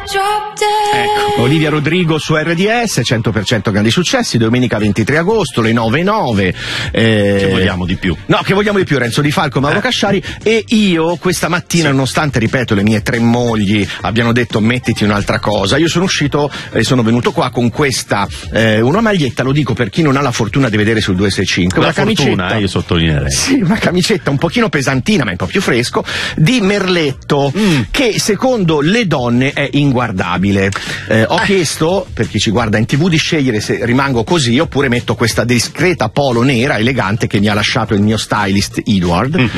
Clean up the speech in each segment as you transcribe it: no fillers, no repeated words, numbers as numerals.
Ecco, Olivia Rodrigo su RDS, 100% grandi successi, domenica 23 agosto, le 9:09. Che vogliamo di più? No, che vogliamo di più, Renzo Di Falco, Mauro Casciari, e io questa mattina, nonostante, ripeto, le mie 3 mogli abbiano detto mettiti un'altra cosa, io sono uscito e sono venuto qua con questa, una maglietta, lo dico per chi non ha la fortuna di vedere sul 265, una camicetta, fortuna, io sottolineerei. Sì, una camicetta un pochino pesantina, ma un po' più fresco, di Merletto, che secondo le donne è inguardabile. Ho chiesto, per chi ci guarda in TV, di scegliere se rimango così oppure metto questa discreta polo nera elegante che mi ha lasciato il mio stylist Edward,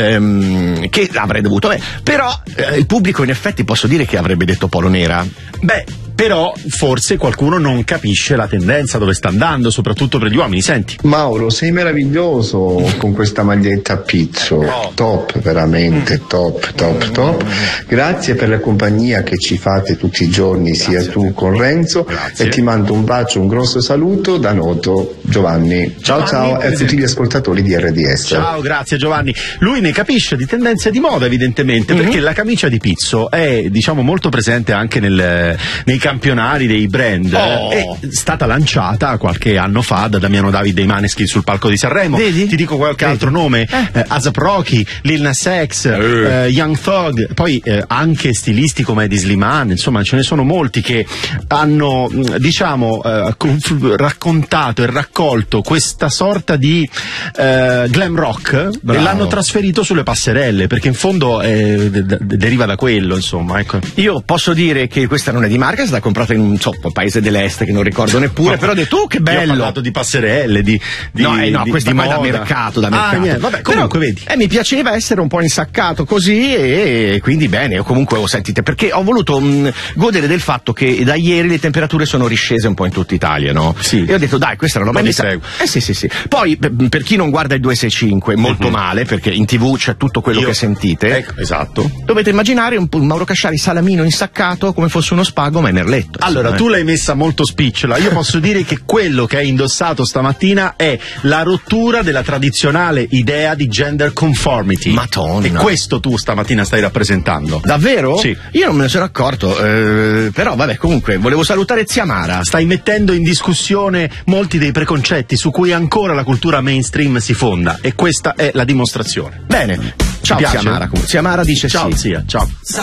che avrei dovuto, però il pubblico in effetti posso dire che avrebbe detto polo nera. Beh, però forse qualcuno non capisce la tendenza, dove sta andando, soprattutto per gli uomini. Senti, Mauro, sei meraviglioso con questa maglietta a pizzo, top, veramente top. Grazie per la compagnia che ci fate tutti i giorni, sia tu con Renzo. Grazie. E ti mando un bacio, un grosso saluto da Noto Giovanni. Ciao e a tutti gli ascoltatori di RDS. Ciao, grazie Giovanni. Lui ne capisce di tendenze di moda, evidentemente, perché la camicia di pizzo è, diciamo, molto presente anche nei campionari dei brand. È stata lanciata qualche anno fa da Damiano David dei Maneskin sul palco di Sanremo. Vedi? Ti dico qualche altro nome: A$AP Rocky, Lil Nas X, Young Thug, poi anche stilisti come Eddie Slimane. Insomma, ce ne sono molti che hanno, diciamo, raccontato e raccolto questa sorta di glam rock. Bravo. E l'hanno trasferito sulle passerelle, perché in fondo deriva da quello, insomma, ecco. Io posso dire che questa non è di marca, è stata comprata in un paese dell'est che non ricordo neppure, però ho detto che bello. Io ho parlato di passerelle, questa di qua è da moda. mercato, Niente, vabbè, comunque però, vedi. mi piaceva essere un po' insaccato così e quindi bene, o comunque sentite, perché ho voluto godere del fatto che da ieri le temperature sono riscese un po' in tutta Italia, no? Sì. E ho detto dai, questa è una roba Mi segue. sì. Poi per chi non guarda il 265 molto male, perché in TV c'è tutto quello che sentite. Ecco, esatto. Dovete immaginare un Mauro Casciari salamino insaccato come fosse uno spago, ma è Merletto. Allora, tu l'hai messa molto spicciola. Io posso dire che quello che hai indossato stamattina è la rottura della tradizionale idea di gender conformity. Madonna. E questo tu stamattina stai rappresentando. Davvero? Sì. Io non me ne sono accorto, però vabbè, comunque volevo salutare zia Mara. Stai mettendo in discussione molti dei preconcetti su cui ancora la cultura mainstream si fonda, e questa è la dimostrazione. Bene, ciao Ti piace? zia Mara. Zia Mara dice Ciao sì. zia, ciao.